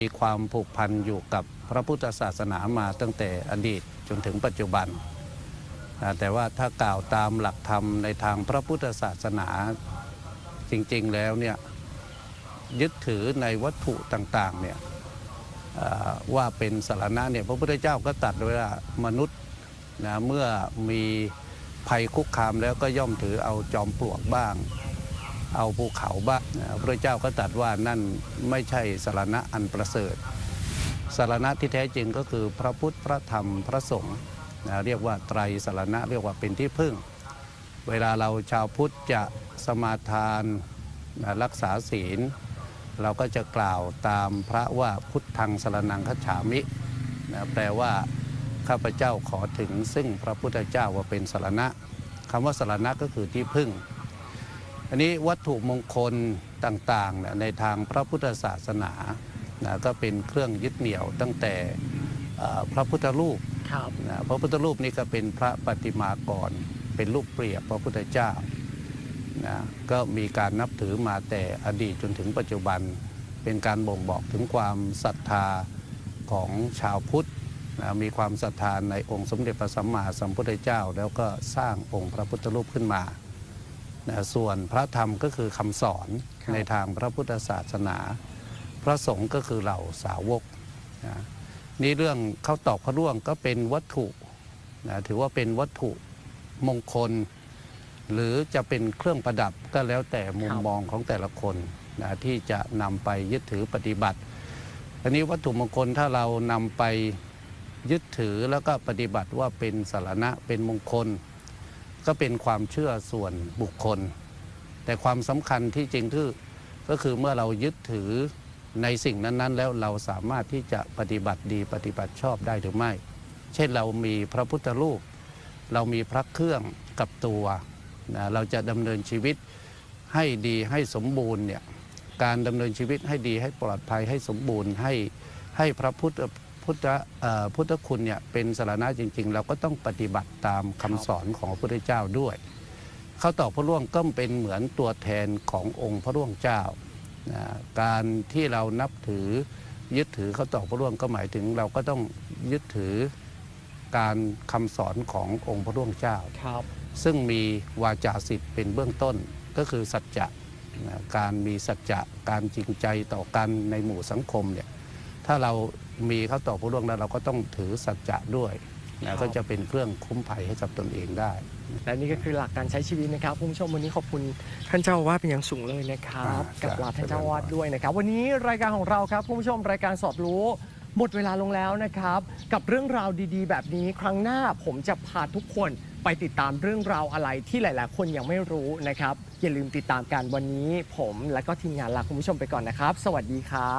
มีความผูกพันอยู่กับพระพุทธศาสนามาตั้งแต่อดีตจนถึงปัจจุบันแต่ว่าถ้ากล่าวตามหลักธรรมในทางพระพุทธศาสนาจริงๆแล้วเนี่ยยึดถือในวัตถุต่างๆเนี่ยว่าเป็นสรณะเนี่ยพระพุทธเจ้าก็ตรัสไว้ว่ามนุษย์นะเมื่อมีภัยคุกคามแล้วก็ย่อมถือเอาจอมปลวกบ้างเอาภูเขาบ้างพระพุทธเจ้าก็ตรัสว่านั่นไม่ใช่สรณะอันประเสริฐสรณะที่แท้จริงก็คือพระพุทธพระธรรมพระสงฆ์เรียกว่าไตรสรณะเรียกว่าเป็นที่พึ่งเวลาเราชาวพุทธจะสมาทานรักษาศีลเราก็จะกล่าวตามพระว่าพุทธังสรณังคัจฉามิแปลว่าข้าพเจ้าขอถึงซึ่งพระพุทธเจ้าว่าเป็นสรณะคำว่าสรณะก็คือที่พึ่งอันนี้วัตถุมงคลต่างๆในทางพระพุทธศาสนาก็เป็นเครื่องยึดเหนี่ยวตั้งแต่พระพุทธรูปพระพุทธรูปนี่ก็เป็นพระปฏิมากรเป็นรูปเปรียบพระพุทธเจ้าก็มีการนับถือมาแต่อดีตจนถึงปัจจุบันเป็นการบ่งบอกถึงความศรัทธาของชาวพุทธมีความศรัทธาในองค์สมเด็จพระสัมมาสัมพุทธเจ้าแล้วก็สร้างองค์พระพุทธรูปขึ้นมาส่วนพระธรรมก็คือคำสอนในทางพระพุทธศาสนาพระสงฆ์ก็คือเหล่าสาวกนี่เรื่องข้าวตอกพระร่วงก็เป็นวัตถุถือว่าเป็นวัตถุมงคลหรือจะเป็นเครื่องประดับก็แล้วแต่มุมมองของแต่ละคนที่จะนำไปยึดถือปฏิบัติอันนี้วัตถุมงคลถ้าเรานำไปยึดถือแล้วก็ปฏิบัติว่าเป็นสรณะเป็นมงคลก็เป็นความเชื่อส่วนบุคคลแต่ความสำคัญที่จริงก็คือเมื่อเรายึดถือในสิ่งนั้นๆแล้วเราสามารถที่จะปฏิบัติดีปฏิบัติชอบได้หรือไม่เช่นเรามีพระพุทธรูปเรามีพระเครื่องกับตัวเราจะดำเนินชีวิตให้ดีให้สมบูรณ์เนี่ยการดำเนินชีวิตให้ดีให้ปลอดภัยให้สมบูรณ์ให้พระพุทธคุณเนี่ยเป็นสรณะจริงๆเราก็ต้องปฏิบัติตามคำสอนของพระพุทธเจ้าด้วยข้าวตอกพระร่วงก็เป็นเหมือนตัวแทนขององค์พระร่วงเจ้าการที่เรานับถือยึดถือข้าวตอกพระร่วงก็หมายถึงเราก็ต้องยึดถือการคำสอนขององค์พระร่วงเจ้าซึ่งมีวาจาสิทธิ์เป็นเบื้องต้นก็คือสัจจะการมีสัจจะการจริงใจต่อกันในหมู่สังคมเนี่ยถ้าเรามีข้าวตอกพระร่วงแล้วเราก็ต้องถือสัจจะด้วยก็จะเป็นเครื่องคุ้มภัยให้กับตนเองได้และนี่ก็คือหลักการใช้ชีวิตนะครับคุณผู้ชมวันนี้ขอบคุณท่านเจ้าอาวาสเป็นอย่างสูงเลยนะครับกับลาท่านเจ้าอาวาสด้วยนะครับวันนี้รายการของเราครับคุณผู้ชมรายการสอบรู้หมดเวลาลงแล้วนะครับกับเรื่องราวดีๆแบบนี้ครั้งหน้าผมจะพาทุกคนไปติดตามเรื่องราวอะไรที่หลายๆคนยังไม่รู้นะครับอย่าลืมติดตามกันวันนี้ผมและก็ทีมงานลาคุณผู้ชมไปก่อนนะครับสวัสดีครับ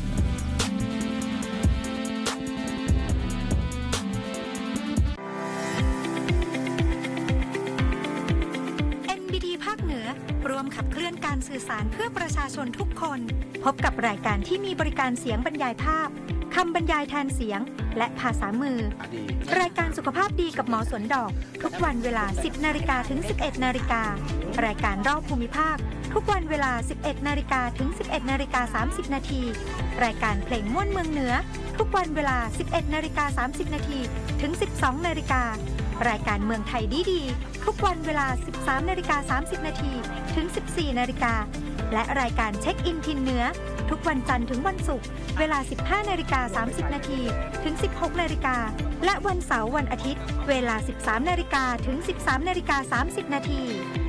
NBT ภาคเหนือรวมขับเคลื่อนการสื่อสารเพื่อประชาชนทุกคนพบกับรายการที่มีบริการเสียงบรรยายภาพคำบรรยายแทนเสียงและภาษามือรายการสุขภาพดีกับหมอสวนดอกทุกวันเวลา 10 นาฬิกาถึง 11 นาฬิการายการรอบภูมิภาคทุกวันเวลา 11 นาฬิกาถึง 11 นาฬิกา 30 นาทีรายการเพลงม่วนเมืองเหนือทุกวันเวลา 11 นาฬิกา 30 นาทีถึง 12 นาฬิการายการเมืองไทยดีๆทุกวันเวลา 13 นาฬิกา 30 นาทีถึง 14 นาฬิกาและรายการเช็คอินทินเหนือทุกวันจันทร์ถึงวันศุกร์เวลา 15 นาฬิกา 30 นาทีถึง 16 นาฬิกาและวันเสาร์วันอาทิตย์เวลา 13 นาฬิกาถึง 13 นาฬิกา 30 นาที